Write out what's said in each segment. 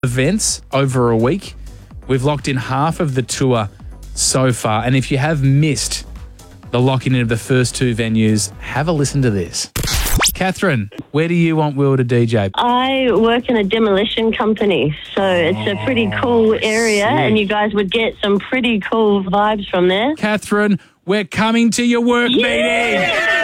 events over a week. We've locked in half of the tour so far. And if you have missed the locking in of the first two venues, have a listen to this. Catherine, where do you want Will to DJ? I work in a demolition company, so it's a pretty cool area, and you guys would get some pretty cool vibes from there. Catherine, we're coming to your work meeting.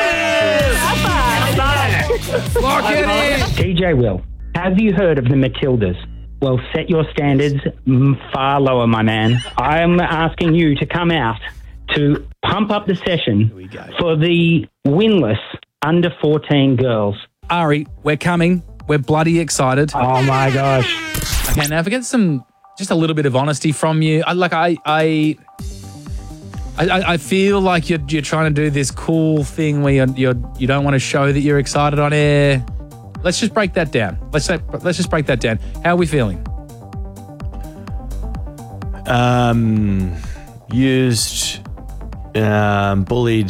Lock it in. DJ Will, have you heard of the Matildas? Well, set your standards far lower, my man. I'm asking you to come out to pump up the session for the winless under 14 girls. Ari, we're coming. We're bloody excited. Oh my gosh. Okay, now if I get just a little bit of honesty from you, I feel like you're trying to do this cool thing where you don't want to show that you're excited on air. Let's just break that down. Let's just break that down. How are we feeling? Used, bullied,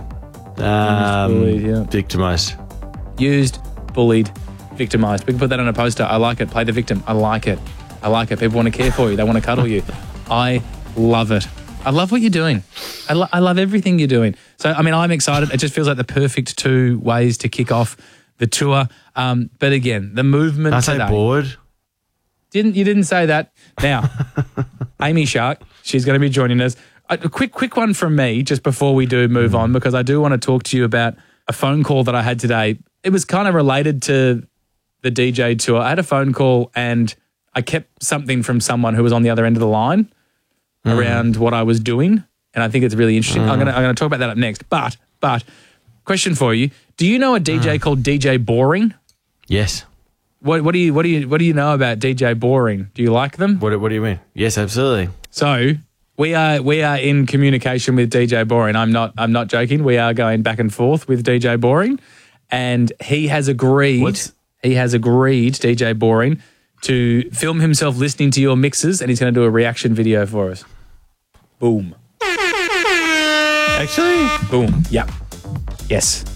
victimised. Used, bullied, victimised. We can put that on a poster. I like it. Play the victim. I like it. People want to care for you. They want to cuddle you. I love it. I love what you're doing. I love everything you're doing. So, I mean, I'm excited. It just feels like the perfect two ways to kick off the tour. But again, the movement today. I say bored? You didn't say that. Now, Amy Shark, she's going to be joining us. A quick one from me just before we do move on, because I do want to talk to you about a phone call that I had today. It was kind of related to the DJ tour. I had a phone call and I kept something from someone who was on the other end of the line around what I was doing, and I think it's really interesting. I'm going to talk about that up next. But question for you: do you know a DJ called DJ Boring? Yes. What do you know about DJ Boring? Do you like them? What do you mean? Yes, absolutely. So we are in communication with DJ Boring. I'm not joking. We are going back and forth with DJ Boring, and he has agreed. DJ Boring, to film himself listening to your mixes, and he's going to do a reaction video for us. Boom. Actually? Boom. Yeah. Yes.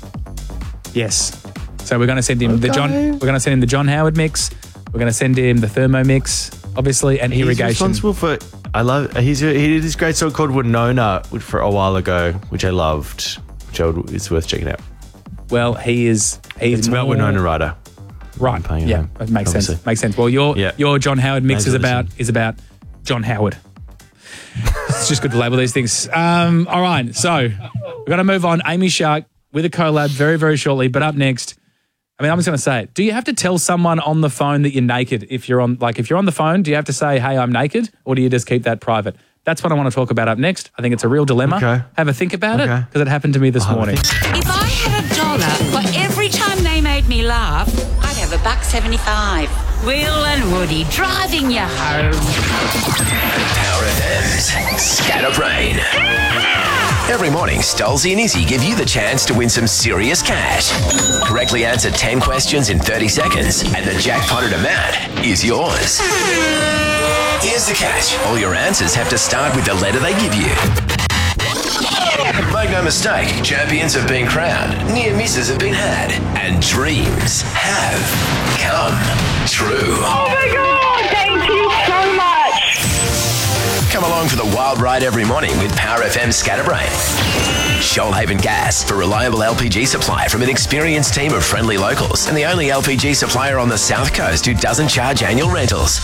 So we're going to send him the John Howard mix. We're going to send him the Thermo mix, obviously, and Irrigation. He's responsible for. He did this great song called Winona for a while ago, which I loved, which it's worth checking out. Well, it's about Winona Ryder. Right. Yeah, that makes sense. Makes sense. Well, your John Howard mix is about John Howard. It's just good to label these things. All right, so we're going to move on. Amy Shark with a collab very, very shortly. But up next, I mean, I'm just going to say it. Do you have to tell someone on the phone that you're naked? If you're on the phone, do you have to say, "Hey, I'm naked," or do you just keep that private? That's what I want to talk about up next. I think it's a real dilemma. Okay. Have a think about it, because it happened to me this morning. If I had $1 for every time they made me laugh, I'd have $1.75. Will and Woody driving you home. Power FM's Scatterbrain. Every morning, Stolzy and Izzy give you the chance to win some serious cash. Correctly answer 10 questions in 30 seconds, and the jackpotted amount is yours. Here's the catch. All your answers have to start with the letter they give you. Make no mistake, champions have been crowned, near misses have been had, and dreams have come true. Oh my God, thank you so much. Come along for the wild ride every morning with Power FM Scatterbrain. Shoalhaven Gas, for reliable LPG supply from an experienced team of friendly locals, and the only LPG supplier on the South Coast who doesn't charge annual rentals.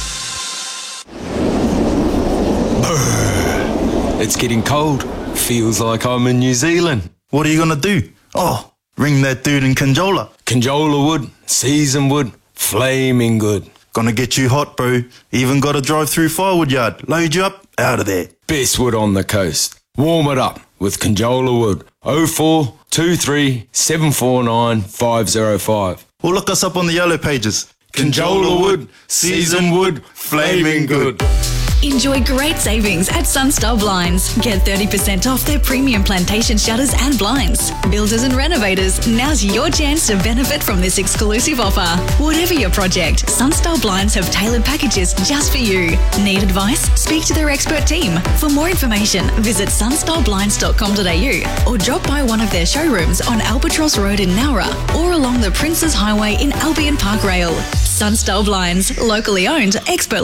It's getting cold. Feels like I'm in New Zealand. What are you going to do? Oh, ring that dude in Conjola. Conjola wood, seasoned wood, flaming good. Gonna get you hot, bro. Even got a drive-through firewood yard. Load you up, out of there. Best wood on the coast. Warm it up with Conjola wood. 0423 749 505. Or look us up on the yellow pages. Conjola wood, seasoned wood, flaming good. Enjoy great savings at Sunstar Blinds. Get 30% off their premium plantation shutters and blinds. Builders and renovators, now's your chance to benefit from this exclusive offer. Whatever your project, Sunstar Blinds have tailored packages just for you. Need advice? Speak to their expert team. For more information, visit sunstarBlinds.com.au or drop by one of their showrooms on Albatross Road in Nowra or along the Princes Highway in Albion Park Rail. Sunstar Blinds, locally owned, expert